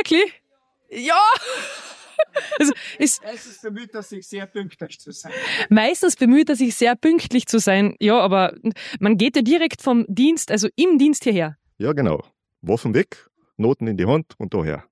Wirklich? Ja! Also, Meistens bemüht er sich sehr pünktlich zu sein. Meistens bemüht er sich sehr pünktlich zu sein. Ja, aber man geht ja direkt vom Dienst, also im Dienst hierher. Ja, genau. Waffen weg, Noten in die Hand und daher.